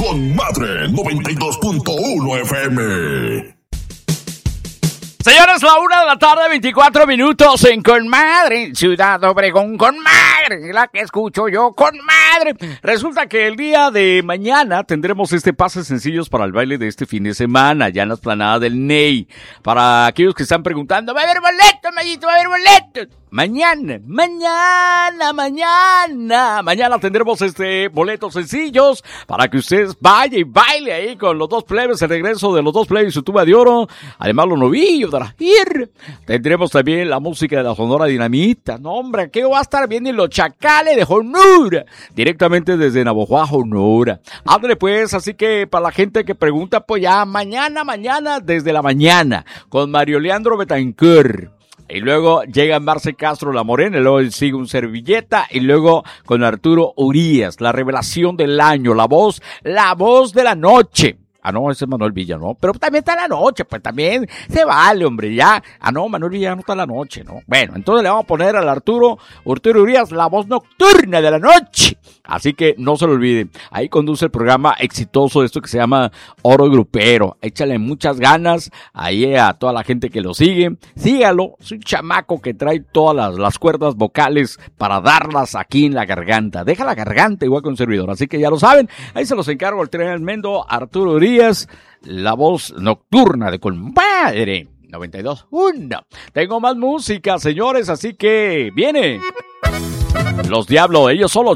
Con Madre 92.1 FM. Señores, la 1:00 24 minutos en Con Madre, Ciudad Obregón, Con Madre, la que escucho yo, Con Madre. Resulta que el día de mañana tendremos pases sencillos para el baile de este fin de semana, ya en la explanada del Ney. Para aquellos que están preguntando, ¿va a haber boletos, Mayito? ¿Va a haber boletos? Mañana tendremos boletos sencillos para que usted vaya y baile ahí con los dos plebes, el regreso de los dos plebes y su tuba de oro, además los novillos de la ir. Tendremos también la música de la Sonora Dinamita, no hombre, aquí va a estar bien, y los Chacales de Honora, directamente desde Navojoa, Honora. Ándale pues, así que para la gente que pregunta, pues ya mañana, desde la mañana, con Mario Leandro Betancourt. Y luego llega Marce Castro La Morena, y luego sigue un Servilleta, y luego con Arturo Urias, la revelación del año, la voz de la noche. Ah, no, ese es Manuel Villa, ¿no? Pero también está en la noche, pues también se vale, hombre, ya. Ah, no, Manuel Villa no está en la noche, ¿no? Bueno, entonces le vamos a poner al Arturo Urias la voz nocturna de la noche. Así que no se lo olviden. Ahí conduce el programa exitoso esto que se llama Oro Grupero. Échale muchas ganas ahí a toda la gente que lo sigue. Sígalo, es un chamaco que trae todas las cuerdas vocales para darlas aquí en la garganta. Deja la garganta igual que un servidor. Así que ya lo saben, ahí se los encargo el tremendo Arturo Urias, la voz nocturna de Compadre 92.1. Tengo más música, señores, así que viene Los Diablos, ellos solo